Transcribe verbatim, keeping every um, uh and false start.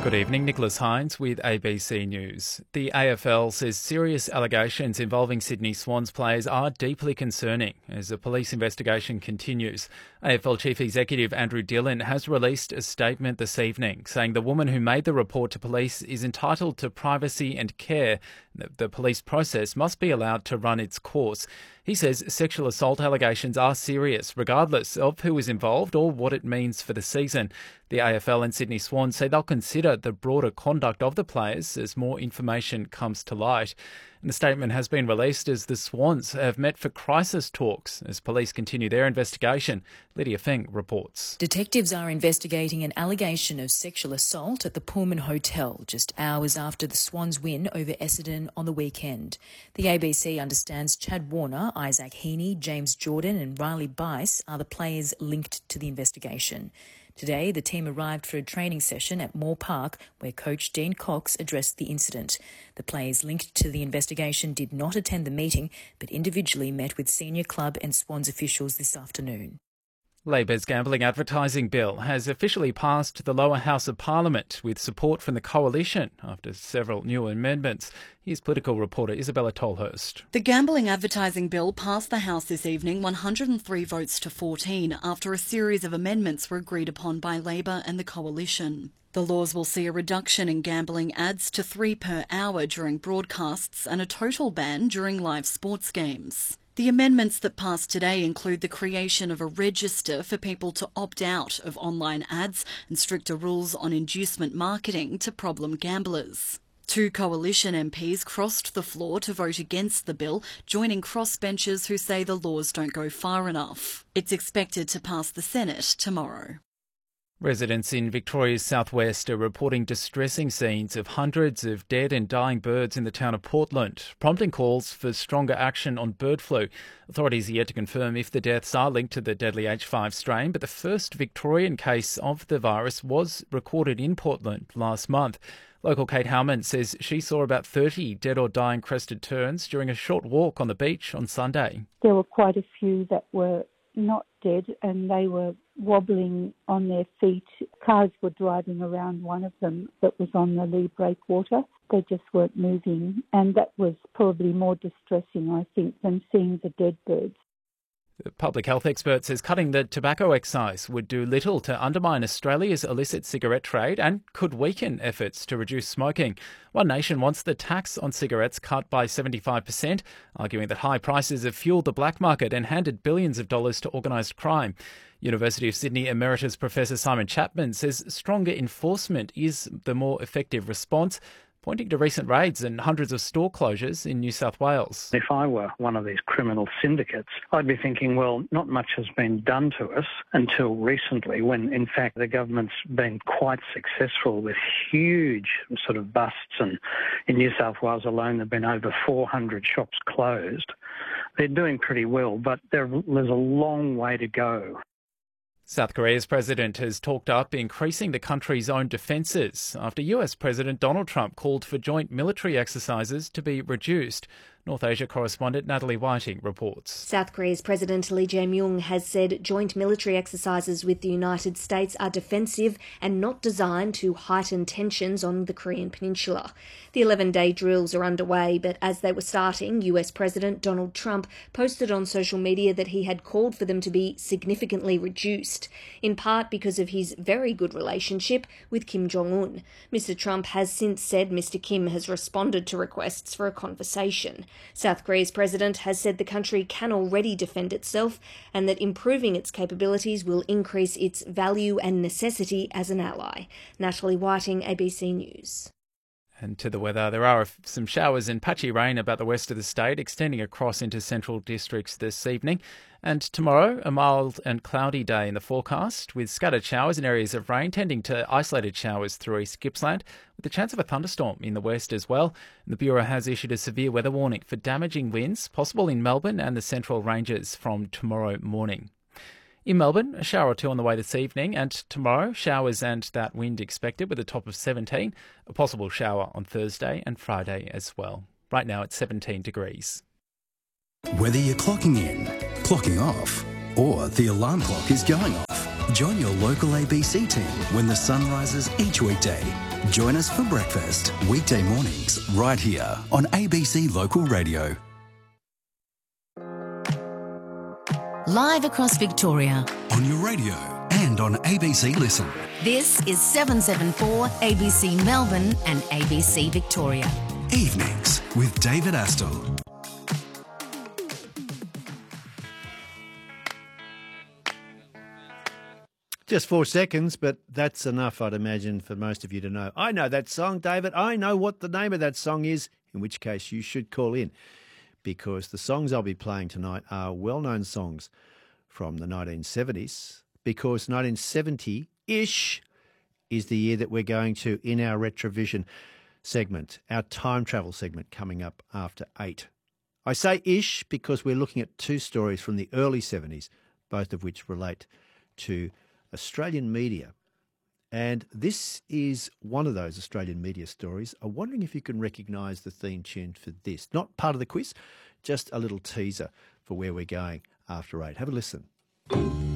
Good evening, Nicholas Hines with A B C News. The A F L says serious allegations involving Sydney Swans players are deeply concerning as the police investigation continues. A F L Chief Executive Andrew Dillon has released a statement this evening saying the woman who made the report to police is entitled to privacy and care. The police process must be allowed to run its course. He says sexual assault allegations are serious, regardless of who is involved or what it means for the season. The A F L and Sydney Swans say they'll consider the broader conduct of the players as more information comes to light. And the statement has been released as the Swans have met for crisis talks as police continue their investigation. Lydia Feng reports. Detectives are investigating an allegation of sexual assault at the Pullman Hotel just hours after the Swans win over Essendon on the weekend. The A B C understands Chad Warner, Isaac Heaney, James Jordan and Riley Bice are the players linked to the investigation. Today, the team arrived for a training session at Moore Park where coach Dean Cox addressed the incident. The players linked to the investigation did not attend the meeting but individually met with senior club and Swans officials this afternoon. Labor's gambling advertising bill has officially passed the lower house of Parliament with support from the coalition after several new amendments. Here's political reporter Isabella Tolhurst. The gambling advertising bill passed the House this evening one hundred and three votes to fourteen after a series of amendments were agreed upon by Labor and the coalition. The laws will see a reduction in gambling ads to three per hour during broadcasts and a total ban during live sports games. The amendments that passed today include the creation of a register for people to opt out of online ads and stricter rules on inducement marketing to problem gamblers. Two coalition M Ps crossed the floor to vote against the bill, joining crossbenchers who say the laws don't go far enough. It's expected to pass the Senate tomorrow. Residents in Victoria's southwest are reporting distressing scenes of hundreds of dead and dying birds in the town of Portland, prompting calls for stronger action on bird flu. Authorities are yet to confirm if the deaths are linked to the deadly H five strain, but the first Victorian case of the virus was recorded in Portland last month. Local Kate Howman says she saw about thirty dead or dying crested terns during a short walk on the beach on Sunday. There were quite a few that were not dead and they were wobbling on their feet. Cars were driving around one of them that was on the lee breakwater. They just weren't moving, and that was probably more distressing, I think, than seeing the dead birds. The public health expert says cutting the tobacco excise would do little to undermine Australia's illicit cigarette trade and could weaken efforts to reduce smoking. One Nation wants the tax on cigarettes cut by seventy-five percent, arguing that high prices have fuelled the black market and handed billions of dollars to organised crime. University of Sydney Emeritus Professor Simon Chapman says stronger enforcement is the more effective response, pointing to recent raids and hundreds of store closures in New South Wales. If I were one of these criminal syndicates, I'd be thinking, well, not much has been done to us until recently, when in fact the government's been quite successful with huge sort of busts, and in New South Wales alone there have been over four hundred shops closed. They're doing pretty well, but there, there's a long way to go. South Korea's president has talked up increasing the country's own defences after U S President Donald Trump called for joint military exercises to be reduced. North Asia correspondent Natalie Whiting reports. South Korea's President Lee Jae-myung has said joint military exercises with the United States are defensive and not designed to heighten tensions on the Korean peninsula. The eleven-day drills are underway, but as they were starting, U S President Donald Trump posted on social media that he had called for them to be significantly reduced, in part because of his very good relationship with Kim Jong-un. Mister Trump has since said Mister Kim has responded to requests for a conversation. South Korea's president has said the country can already defend itself and that improving its capabilities will increase its value and necessity as an ally. Natalie Whiting, A B C News. And to the weather, there are some showers and patchy rain about the west of the state, extending across into central districts this evening. And tomorrow, a mild and cloudy day in the forecast, with scattered showers and areas of rain tending to isolated showers through East Gippsland, with the chance of a thunderstorm in the west as well. And the Bureau has issued a severe weather warning for damaging winds, possible in Melbourne and the Central Ranges from tomorrow morning. In Melbourne, a shower or two on the way this evening, and tomorrow, showers and that wind expected with a top of seventeen. A possible shower on Thursday and Friday as well. Right now it's seventeen degrees. Whether you're clocking in, clocking off, or the alarm clock is going off, Join your local A B C team when the sun rises each weekday. Join us for breakfast, weekday mornings, right here on A B C Local Radio. Live across Victoria. On your radio and on A B C Listen. This is seven seven four A B C Melbourne and A B C Victoria. Evenings with David Astle. Just four seconds, but that's enough, I'd imagine, for most of you to know. I know that song, David. I know what the name of that song is, in which case you should call in, because the songs I'll be playing tonight are well-known songs from the nineteen seventies, because nineteen seventy-ish is the year that we're going to in our Retrovision segment, our time travel segment coming up after eight. I say ish because we're looking at two stories from the early seventies, both of which relate to Australian media. And this is one of those Australian media stories. I'm wondering if you can recognise the theme tune for this. Not part of the quiz, just a little teaser for where we're going after eight. Have a listen.